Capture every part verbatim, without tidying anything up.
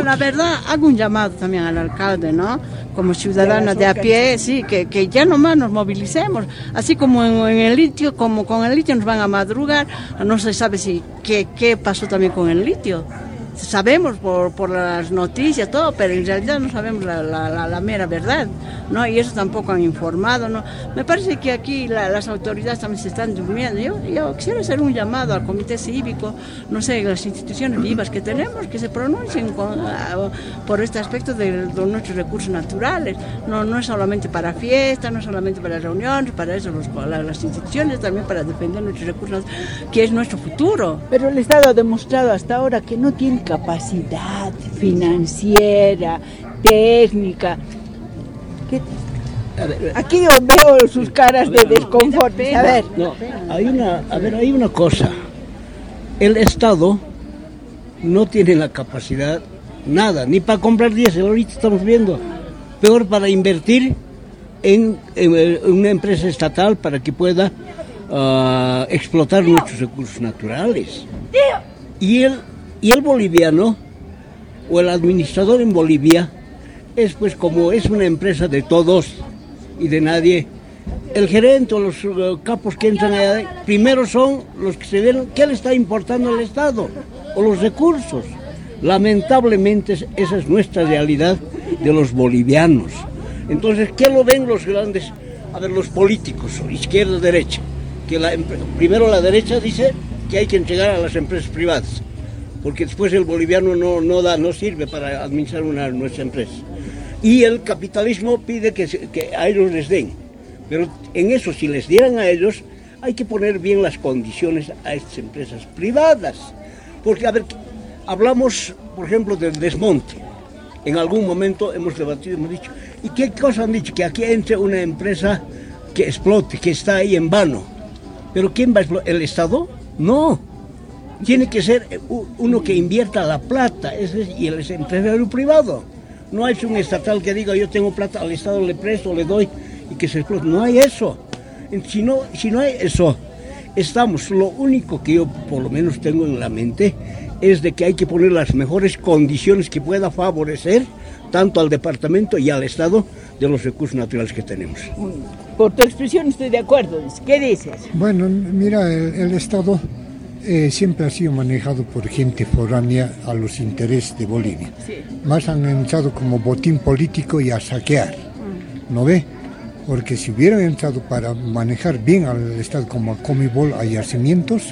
la verdad, hago un llamado también al alcalde, ¿no? Como ciudadana de a pie, sí, que, que ya nomás nos movilicemos. Así como en, en el litio, como con el litio nos van a madrugar, no se sabe si qué, qué pasó también con el litio. Sabemos por, por las noticias, todo, pero en realidad no sabemos la, la, la, la mera verdad, ¿no? Y eso tampoco han informado, ¿no? Me parece que aquí la, las autoridades también se están durmiendo. Yo, yo quisiera hacer un llamado al comité cívico, no sé, las instituciones vivas que tenemos, que se pronuncien con, uh, por este aspecto de, de nuestros recursos naturales. No, no es solamente para fiestas, no es solamente para reuniones, para eso los, la, las instituciones, también para defender nuestros recursos naturales, que es nuestro futuro. Pero el Estado ha demostrado hasta ahora que no tiene capacidad financiera, técnica. ¿Qué? A ver, aquí yo veo sus caras ver, de desconfort. A ver, no, hay una, a ver, hay una cosa. El Estado no tiene la capacidad, nada, ni para comprar diésel, ahorita estamos viendo. Peor para invertir en, en, en una empresa estatal para que pueda uh, explotar nuestros recursos naturales. Y el Y el boliviano, o el administrador en Bolivia, es pues como es una empresa de todos y de nadie, el gerente o los uh, capos que entran allá, primero son los que se ven, ¿qué le está importando al Estado? O los recursos. Lamentablemente esa es nuestra realidad de los bolivianos. Entonces, ¿qué lo ven los grandes? A ver, los políticos, izquierda, derecha. Que la, primero la derecha dice que hay que entregar a las empresas privadas, porque después el boliviano no, no, da, no sirve para administrar una, nuestra empresa. Y el capitalismo pide que, que a ellos les den. Pero en eso, si les dieran a ellos, hay que poner bien las condiciones a estas empresas privadas. Porque, a ver, hablamos, por ejemplo, del desmonte. En algún momento hemos debatido, hemos dicho, ¿y qué cosa han dicho? Que aquí entre una empresa que explote, que está ahí en vano. ¿Pero quién va a explotar? ¿El Estado? No. Tiene que ser uno que invierta la plata, ese es, y el empresario privado. No hay un estatal que diga yo tengo plata, al Estado le presto, le doy y que se explote. No hay eso. Si no, si no hay eso, estamos, lo único que yo por lo menos tengo en la mente es de que hay que poner las mejores condiciones que pueda favorecer tanto al departamento y al Estado de los recursos naturales que tenemos. Por tu expresión estoy de acuerdo. ¿Qué dices? Bueno, mira, el, el Estado Eh, siempre ha sido manejado por gente foránea a los intereses de Bolivia. Sí. Más han entrado como botín político y a saquear, mm. ¿no ve? Porque si hubieran entrado para manejar bien al Estado como a Comibol, a yacimientos,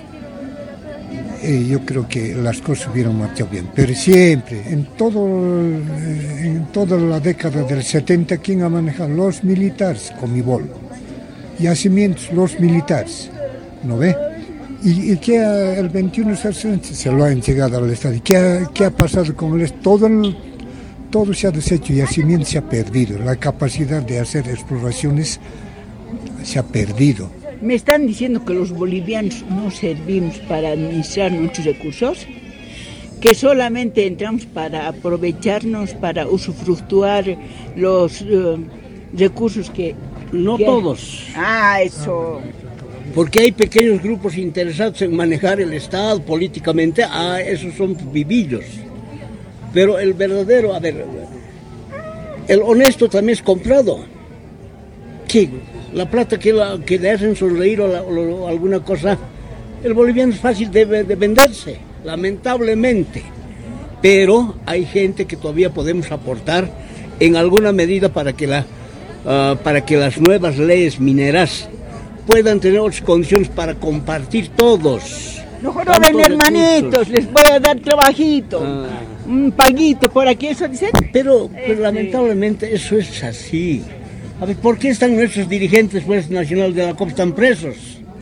eh, yo creo que las cosas hubieran marchado bien. Pero siempre, en, todo, en toda la década del setenta, ¿quién ha manejado? Los militares, Comibol. Yacimientos, los militares, ¿no ve? ¿Y, y qué ha, el veintiuno se lo ha entregado al Estado? ¿Y qué ha, qué ha pasado con el Estado? Todo, el, todo se ha deshecho y yacimiento se ha perdido. La capacidad de hacer exploraciones se ha perdido. ¿Me están diciendo que los bolivianos no servimos para administrar nuestros recursos? ¿Que solamente entramos para aprovecharnos, para usufructuar los uh, recursos que... No que... todos. Ah, eso... Porque hay pequeños grupos interesados en manejar el Estado políticamente, ah, esos son vivillos. Pero el verdadero, a ver, el honesto también es comprado. ¿Qué? La plata que, la, que le hacen sonreír o, la, o alguna cosa, el boliviano es fácil de, de venderse, lamentablemente. Pero hay gente que todavía podemos aportar en alguna medida para que, la, uh, para que las nuevas leyes mineras puedan tener otras condiciones para compartir todos. No jodan, hermanitos, les voy a dar trabajito, ah. un paguito por aquí, eso dicen. Pero, pero este... lamentablemente eso es así. A ver, ¿por qué están nuestros dirigentes pues, nacionales de la COP están presos?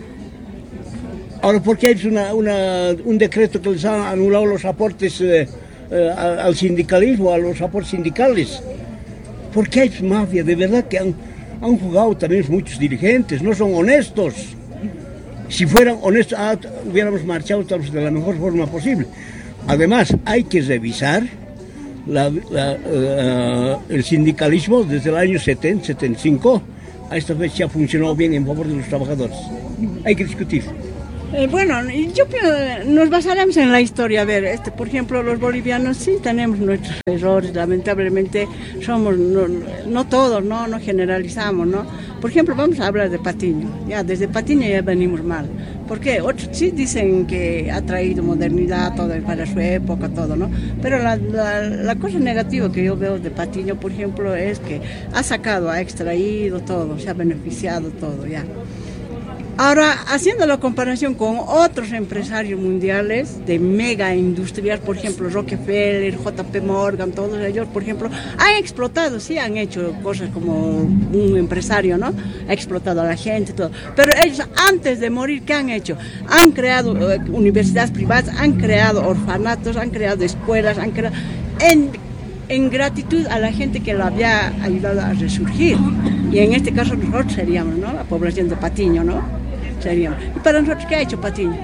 Ahora, ¿por qué hay una, una, un decreto que les ha anulado los aportes eh, eh, al sindicalismo, a los aportes sindicales? ¿Por qué hay mafia? De verdad que han... Han jugado también muchos dirigentes, no son honestos. Si fueran honestos, ah, hubiéramos marchado de la mejor forma posible. Además, hay que revisar la, la, uh, el sindicalismo desde el año setenta, setenta y cinco. A esta fecha ha funcionado bien en favor de los trabajadores. Hay que discutir. Eh, bueno, yo pienso, nos basaremos en la historia. A ver, este, por ejemplo, los bolivianos sí tenemos nuestros errores, lamentablemente somos, no, no todos, no, no generalizamos, ¿no? Por ejemplo, vamos a hablar de Patiño, ya desde Patiño ya venimos mal. ¿Por qué? Otros sí dicen que ha traído modernidad todo para su época, todo, ¿no? Pero la, la, la cosa negativa que yo veo de Patiño, por ejemplo, es que ha sacado, ha extraído todo, se ha beneficiado todo, ya. Ahora, haciendo la comparación con otros empresarios mundiales de mega industrias, por ejemplo, Rockefeller, J P Morgan, todos ellos, por ejemplo, han explotado, sí han hecho cosas como un empresario, ¿no? Ha explotado a la gente, todo. Pero ellos, antes de morir, ¿qué han hecho? Han creado eh, universidades privadas, han creado orfanatos, han creado escuelas, han creado... En, en gratitud a la gente que lo había ayudado a resurgir. Y en este caso nosotros seríamos, ¿no? La población de Patiño, ¿no? Seríamos. ¿Y para nosotros qué ha hecho Patiño?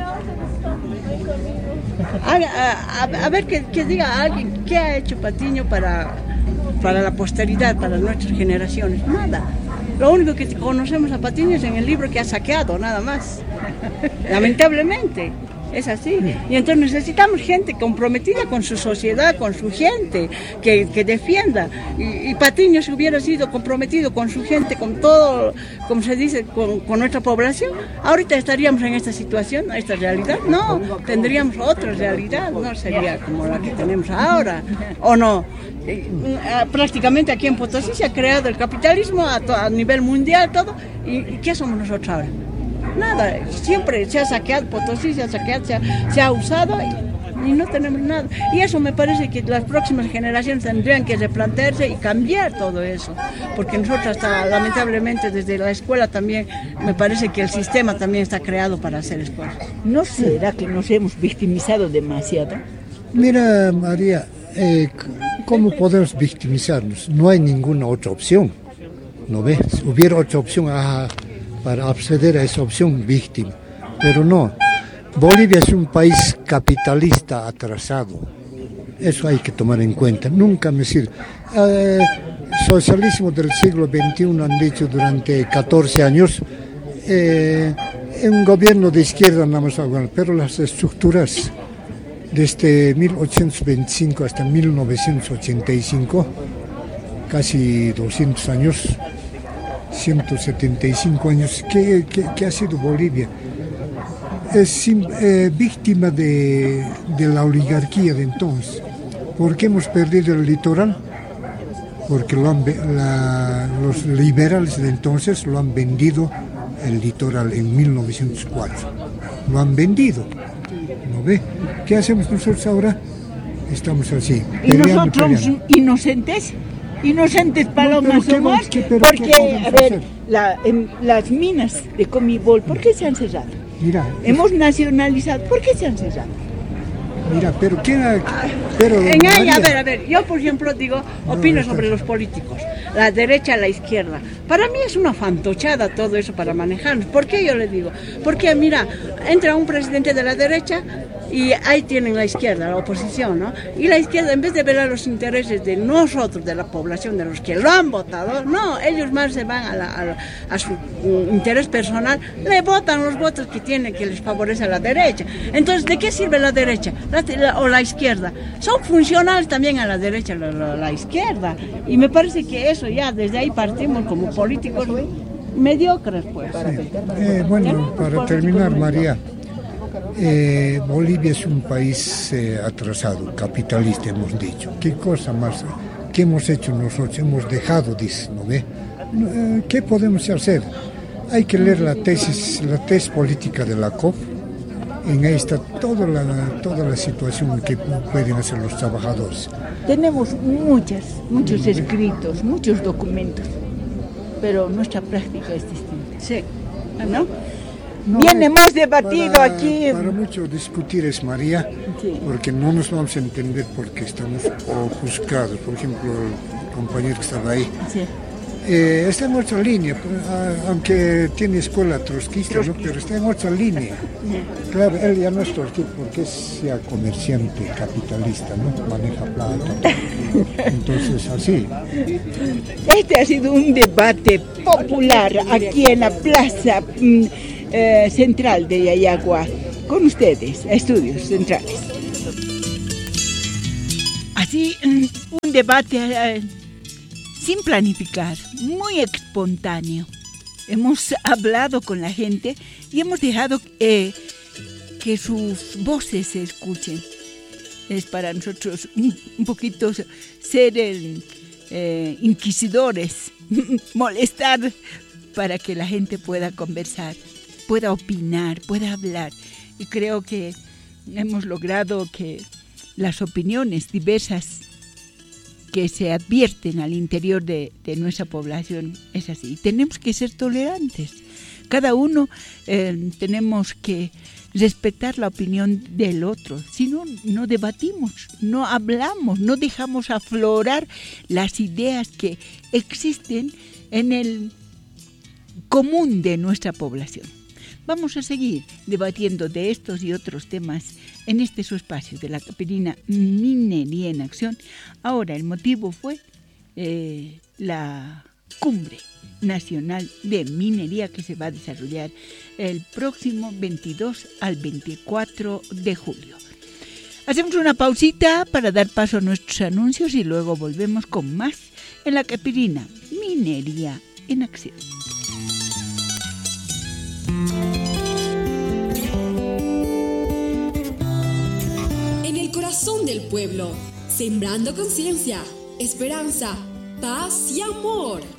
A, a, a, a ver que, que diga alguien qué ha hecho Patiño para, para la posteridad, para nuestras generaciones. Nada. Lo único que conocemos a Patiño es en el libro que ha saqueado, nada más. Lamentablemente. Es así. Y entonces necesitamos gente comprometida con su sociedad, con su gente, que, que defienda. Y, y Patiño, si hubiera sido comprometido con su gente, con todo, como se dice, con, con nuestra población, ahorita estaríamos en esta situación, esta realidad. No, tendríamos otra realidad, no sería como la que tenemos ahora, ¿o no? Prácticamente aquí en Potosí se ha creado el capitalismo a, to, a nivel mundial, todo. ¿Y, y qué somos nosotros ahora? Nada, siempre se ha saqueado Potosí, se ha saqueado, se ha, se ha usado y, y no tenemos nada. Y eso me parece que las próximas generaciones tendrían que replantearse y cambiar todo eso. Porque nosotros hasta, lamentablemente, desde la escuela también, me parece que el sistema también está creado para hacer escuelas. ¿No será que nos hemos victimizado demasiado? Mira, María, eh, ¿cómo podemos victimizarnos? No hay ninguna otra opción, ¿no ves? Si hubiera otra opción, ajá, para acceder a esa opción, víctima. Pero no, Bolivia es un país capitalista atrasado. Eso hay que tomar en cuenta. Nunca me sirve. Eh, socialismo del siglo veintiuno han dicho durante catorce años, eh, un gobierno de izquierda nada más, pero las estructuras desde mil ochocientos veinticinco hasta mil novecientos ochenta y cinco, casi doscientos años, ciento setenta y cinco años, ¿qué, qué, qué ha sido Bolivia? Es eh, víctima de, de la oligarquía de entonces. ¿Por qué hemos perdido el litoral? Porque lo han, la, los liberales de entonces lo han vendido el litoral en mil novecientos cuatro. Lo han vendido, ¿no ve? ¿Qué hacemos nosotros ahora? Estamos así. ¿Y nosotros peleando. inocentes? Inocentes palomas no, somos, ¿qué, porque, a ver, la, en, las minas de Comibol, ¿por qué se han cerrado? Mira, hemos nacionalizado, ¿por qué se han cerrado? Mira, pero ¿qué? Pero, en ahí, a ver, a ver, yo por ejemplo digo, opino no, sobre los políticos, la derecha, la izquierda. Para mí es una fantochada todo eso para manejarnos. ¿Por qué yo le digo? Porque mira, entra un presidente de la derecha y ahí tienen la izquierda, la oposición, ¿no? Y la izquierda, en vez de ver a los intereses de nosotros, de la población, de los que lo han votado, no, ellos más se van a, la, a, la, a su uh, interés personal, le votan los votos que tienen, que les favorece a la derecha. Entonces, ¿de qué sirve la derecha la, la, o la izquierda? Son funcionales también a la derecha, la, la, la izquierda. Y me parece que eso ya, desde ahí partimos como políticos mediocres, pues. Sí. Eh, bueno, para terminar, María, Eh, Bolivia es un país eh, atrasado, capitalista, hemos dicho. ¿Qué cosa más? ¿Qué hemos hecho nosotros? Hemos dejado, dice, ¿no ve? Eh, ¿Qué podemos hacer? Hay que leer la tesis, la tesis política de la C O P. En ahí está toda la, toda la situación que pueden hacer los trabajadores. Tenemos muchas, muchos escritos, muchos documentos, pero nuestra práctica es distinta. Sí, ¿no? No, Bien, hemos debatido para, aquí. Para mucho discutir es María, sí. Porque no nos vamos a entender porque estamos ofuscados. Por ejemplo, el compañero que estaba ahí. Sí. Eh, está en otra línea, aunque tiene escuela trotskista, ¿no? Pero está en otra línea. Sí. Claro, él ya no es trotskista porque es ya comerciante, capitalista, ¿no? Maneja plata. Entonces, así. Este ha sido un debate popular aquí en la plaza eh, central de Yayagua. con ustedes a Estudios Centrales. Así, un debate eh, sin planificar, muy espontáneo. Hemos hablado con la gente y hemos dejado eh, que sus voces se escuchen. Es para nosotros un, un poquito ser el, eh, inquisidores, molestar para que la gente pueda conversar, pueda opinar, pueda hablar. Y creo que hemos logrado que las opiniones diversas que se advierten al interior de, de nuestra población es así. Tenemos que ser tolerantes. Cada uno eh, tenemos que respetar la opinión del otro. Si no, no debatimos, no hablamos, no dejamos aflorar las ideas que existen en el común de nuestra población. Vamos a seguir debatiendo de estos y otros temas en este su espacio de la Capilina Minería en Acción. Ahora el motivo fue eh, la Cumbre Nacional de Minería que se va a desarrollar el próximo veintidós al veinticuatro de julio. Hacemos una pausita para dar paso a nuestros anuncios y luego volvemos con más en la Capilina Minería en Acción. En el corazón del pueblo, sembrando conciencia, esperanza, paz y amor.